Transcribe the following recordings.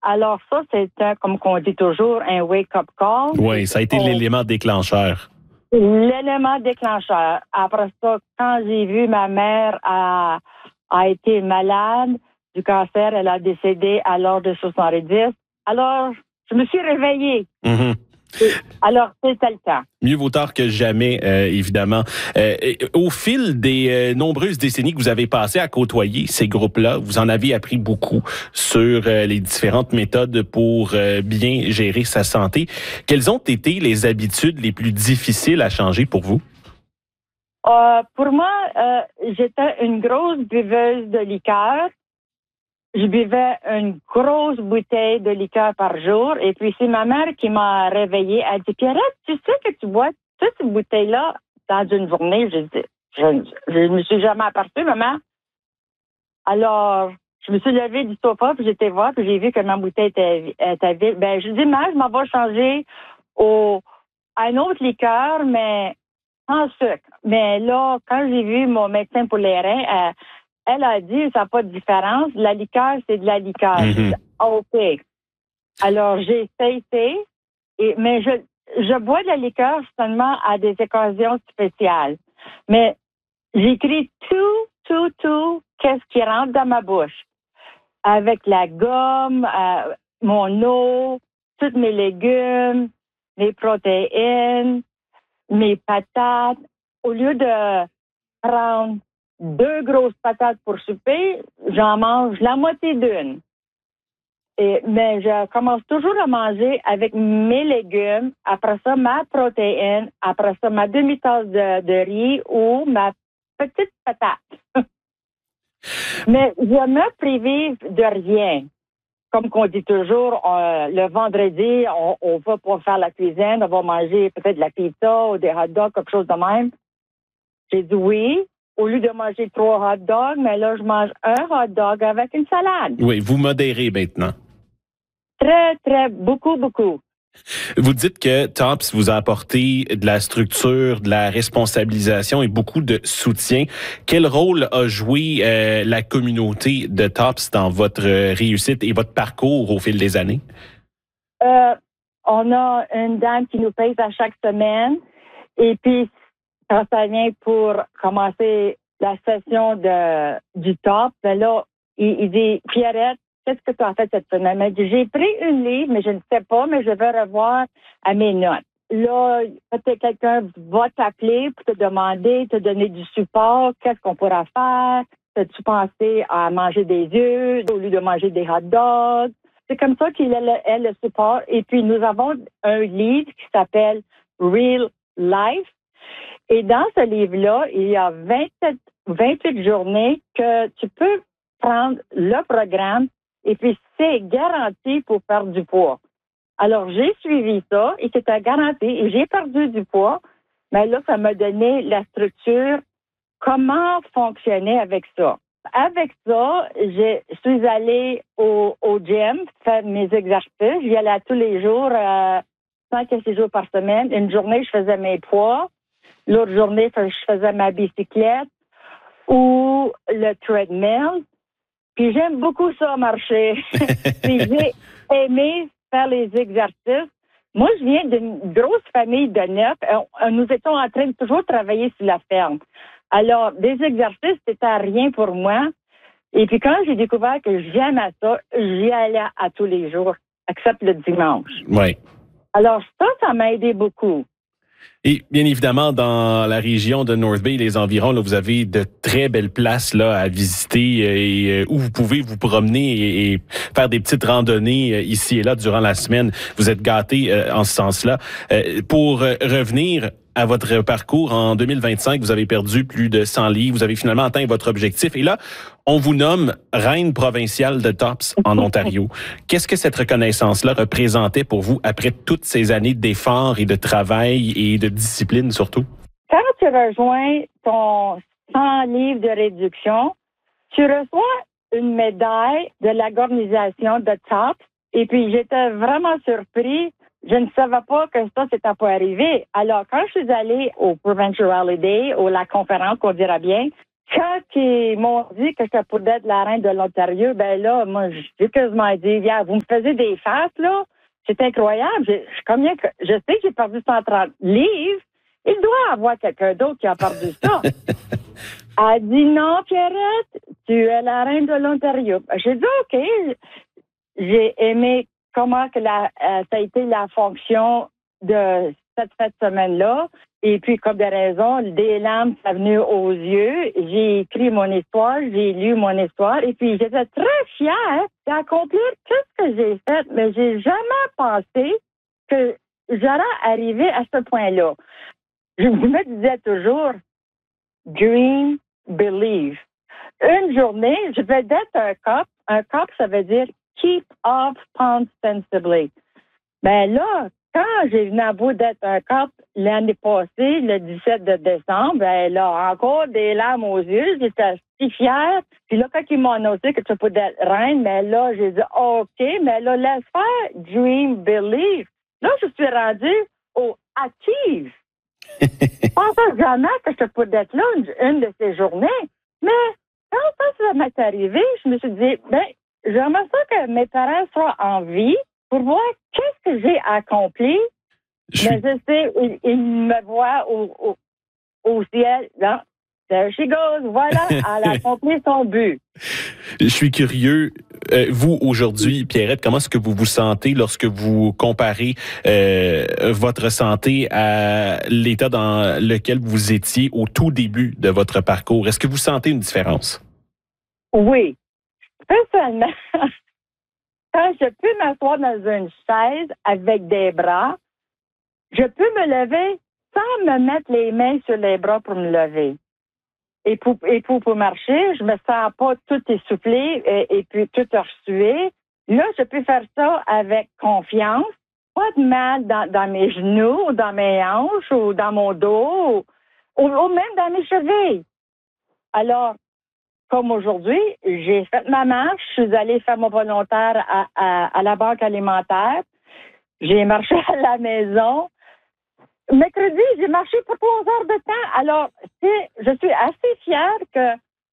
Alors ça, c'était, comme qu'on dit toujours, un wake-up call. Oui, ça a été l'élément déclencheur. L'élément déclencheur. Après ça, quand j'ai vu ma mère a été malade du cancer, elle a décédé à l'âge de 70. Alors, je me suis réveillée. Mm-hmm. Alors, c'était le temps. Mieux vaut tard que jamais, évidemment. Au fil des nombreuses décennies que vous avez passées à côtoyer ces groupes-là, vous en avez appris beaucoup sur les différentes méthodes pour bien gérer sa santé. Quelles ont été les habitudes les plus difficiles à changer pour vous? Pour moi, j'étais une grosse buveuse de liqueur. Je buvais une grosse bouteille de liqueur par jour. Et puis, c'est ma mère qui m'a réveillée. Elle dit, Pierrette, tu sais que tu bois toute cette bouteille-là dans une journée? Je me suis jamais aperçue, maman. Alors, je me suis levée du sofa, puis j'étais voir, puis j'ai vu que ma bouteille était vide. Ben, je dis, maman, je m'en vais changer à une autre liqueur, mais sans sucre. Mais là, quand j'ai vu mon médecin pour les reins, elle a dit, ça n'a pas de différence. La liqueur, c'est de la liqueur. Mm-hmm. OK. Alors, j'ai essayé, mais je bois de la liqueur seulement à des occasions spéciales. Mais j'écris tout, qu'est-ce qui rentre dans ma bouche. Avec la gomme, mon eau, tous mes légumes, mes protéines, mes patates. Au lieu de prendre 2 grosses patates pour souper, j'en mange la moitié d'une. Mais je commence toujours à manger avec mes légumes, après ça, ma protéine, après ça, ma demi-tasse de riz ou ma petite patate. Mais je me prive de rien. Comme qu'on dit toujours, le vendredi, on va pour faire la cuisine, on va manger peut-être de la pizza ou des hot dogs, quelque chose de même. J'ai dit oui. Au lieu de manger 3 hot dogs, mais là, je mange un hot dog avec une salade. Oui, vous modérez maintenant. Très, beaucoup. Vous dites que TOPS vous a apporté de la structure, de la responsabilisation et beaucoup de soutien. Quel rôle a joué la communauté de TOPS dans votre réussite et votre parcours au fil des années? On a une dame qui nous paye à chaque semaine. Et puis, quand ça vient pour commencer la session du TOP, ben là, il dit, Pierrette, qu'est-ce que tu as fait cette semaine? Elle dit, j'ai pris une livre, mais je ne sais pas, mais je vais revoir à mes notes. Là, peut-être quelqu'un va t'appeler pour te demander, te donner du support. Qu'est-ce qu'on pourra faire? As-tu pensé à manger des œufs au lieu de manger des hot dogs? C'est comme ça qu'il a le support. Et puis, nous avons un livre qui s'appelle Real Life. Et dans ce livre-là, il y a 28 journées que tu peux prendre le programme et puis c'est garanti pour perdre du poids. Alors, j'ai suivi ça et c'était garanti et j'ai perdu du poids. Mais là, ça m'a donné la structure, comment fonctionner avec ça. Avec ça, je suis allée au gym faire mes exercices. J'y allais tous les jours, 5 à 6 jours par semaine. Une journée, je faisais mes poids. L'autre journée, je faisais ma bicyclette ou le treadmill. Puis j'aime beaucoup ça, marcher. Puis j'ai aimé faire les exercices. Moi, je viens d'une grosse famille de 9. Nous étions en train de toujours travailler sur la ferme. Alors, des exercices, c'était rien pour moi. Et puis quand j'ai découvert que j'aime ça, j'y allais à tous les jours, except le dimanche. Oui. Alors ça m'a aidé beaucoup. Et bien évidemment, dans la région de North Bay et les environs, là, vous avez de très belles places là à visiter et où vous pouvez vous promener et faire des petites randonnées ici et là durant la semaine. Vous êtes gâtés en ce sens-là. Pour revenir à votre parcours, en 2025, vous avez perdu plus de 100 livres. Vous avez finalement atteint votre objectif. Et là, on vous nomme reine provinciale de TOPS en Ontario. Qu'est-ce que cette reconnaissance-là représentait pour vous après toutes ces années d'efforts et de travail et de discipline surtout? Quand tu rejoins ton 100 livres de réduction, tu reçois une médaille de l'organisation de TOPS. Et puis, j'étais vraiment surpris. Je ne savais pas que ça, c'était pas arrivé. Alors, quand je suis allée au Provincial Rally Day, ou la conférence, qu'on dira bien, quand ils m'ont dit que ça pouvait être la reine de l'Ontario, ben là, moi, j'ai quasiment dit, viens, vous me faisiez des faces, là. C'est incroyable. Je sais que j'ai perdu 130 livres. Il doit y avoir quelqu'un d'autre qui a perdu ça. Elle a dit, non, Pierrette, tu es la reine de l'Ontario. J'ai dit, OK. J'ai aimé comment que ça a été la fonction de cette semaine-là. Et puis, comme des raisons, des larmes sont venues aux yeux. J'ai écrit mon histoire, j'ai lu mon histoire. Et puis, j'étais très fière d'accomplir tout ce que j'ai fait. Mais j'ai jamais pensé que j'allais arriver à ce point-là. Je me disais toujours, dream, believe. Une journée, je vais être un cop. Un cop, ça veut dire keep off ostensibly. Ben là, quand j'ai venu à bout d'être un cop l'année passée, le 17 de décembre, ben là, encore des larmes aux yeux, j'étais si fière. Puis là, quand ils m'ont annoncé que tu peux être reine, ben là, j'ai dit, OK, mais là, laisse faire, dream, believe. Là, je suis rendue au active. Je pensais jamais que je peux être là une de ces journées. Mais quand ça m'est arrivé, je me suis dit, ben, j'aimerais ça que mes parents soient en vie pour voir qu'est-ce que j'ai accompli. Mais je sais, ils me voient au ciel. Non, there she goes. Voilà, elle a accompli son but. Je suis curieux, vous, aujourd'hui, Pierrette, comment est-ce que vous vous sentez lorsque vous comparez votre santé à l'état dans lequel vous étiez au tout début de votre parcours? Est-ce que vous sentez une différence? Oui. Personnellement, quand je peux m'asseoir dans une chaise avec des bras, je peux me lever sans me mettre les mains sur les bras pour me lever. Et pour marcher, je me sens pas tout essoufflé et puis tout resué. Là, je peux faire ça avec confiance. Pas de mal dans mes genoux, ou dans mes hanches, ou dans mon dos, ou même dans mes chevilles. Alors, comme aujourd'hui, j'ai fait ma marche, je suis allée faire mon volontaire à la banque alimentaire. J'ai marché à la maison. Mercredi, j'ai marché pour 3 heures de temps. Alors, je suis assez fière que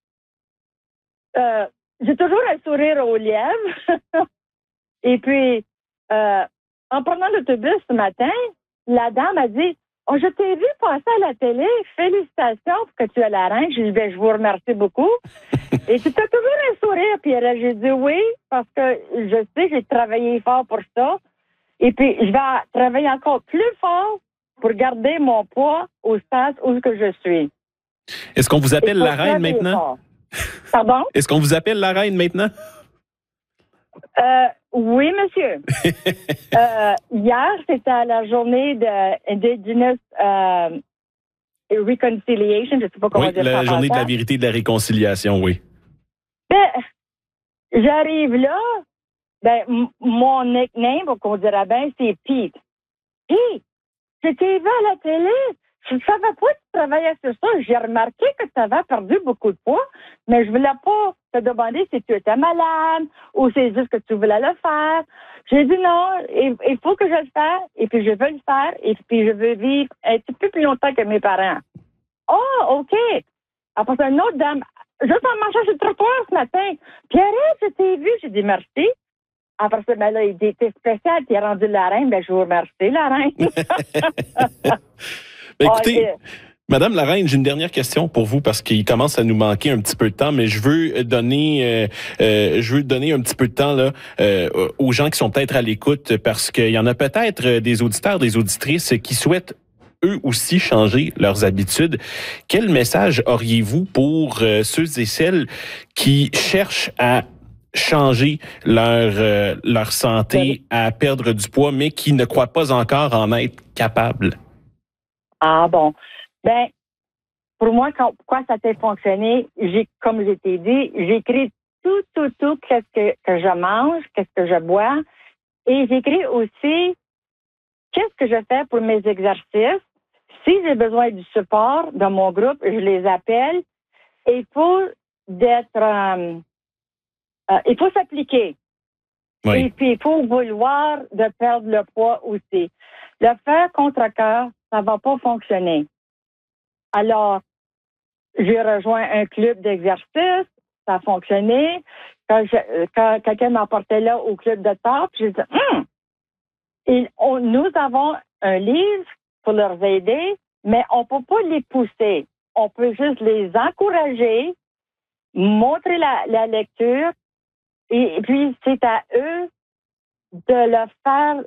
j'ai toujours un sourire aux lèvres. Et puis, en prenant l'autobus ce matin, la dame a dit, « Oh, je t'ai vu passer à la télé. Félicitations pour que tu es la reine. » J'ai dit, « Ben, je vous remercie beaucoup. » Et tu as toujours un sourire, Pierre. J'ai dit oui, parce que je sais, j'ai travaillé fort pour ça. Et puis, je vais travailler encore plus fort pour garder mon poids au stade où que je suis. Est-ce qu'on vous appelle la reine maintenant? Pardon? Est-ce qu'on vous appelle la reine maintenant? Oui, monsieur. Hier, c'était à la journée de Indigenous Reconciliation. Je ne sais pas comment dire ça. La journée de la vérité et de la réconciliation, oui. Ben, j'arrive là, ben, mon nickname, qu'on dirait bien, c'est Pete. Pete, je t'ai vu à la télé. Je ne savais pas que tu travaillais sur ça. J'ai remarqué que tu avais perdu beaucoup de poids, mais je ne voulais pas te demander si tu étais malade ou c'est juste que tu voulais le faire. J'ai dit non, il faut que je le fasse, et puis je veux le faire, et puis je veux vivre un petit peu plus longtemps que mes parents. Oh, OK. Après, une autre dame, juste en marchant sur le trottoir ce matin, Pierrette, je t'ai vu. J'ai dit merci. Après ça, ben là, il dit, t'es spécial, t'es rendu la reine. Ben, je vous remercie, la reine. Ben, écoutez, Madame la reine, j'ai une dernière question pour vous parce qu'il commence à nous manquer un petit peu de temps, mais je veux donner un petit peu de temps là aux gens qui sont peut-être à l'écoute parce qu'il y en a peut-être des auditeurs, des auditrices qui souhaitent eux aussi changer leurs habitudes. Quel message auriez-vous pour ceux et celles qui cherchent à changer leur santé, à perdre du poids, mais qui ne croient pas encore en être capables? Ah bon. Ben, pour moi, pourquoi ça a fonctionné, comme je t'ai dit, j'écris tout, qu'est-ce que je mange, qu'est-ce que je bois. Et j'écris aussi qu'est-ce que je fais pour mes exercices. Si j'ai besoin du support de mon groupe, je les appelle. Et il faut s'appliquer. Oui. Et puis, il faut vouloir de perdre le poids aussi. Le faire contre cœur, ça va pas fonctionner. Alors, j'ai rejoint un club d'exercice, ça a fonctionné. Quand quelqu'un m'apportait là au club de top, j'ai dit, nous avons un livre pour leur aider, mais on ne peut pas les pousser. On peut juste les encourager, montrer la lecture, et puis c'est à eux de le faire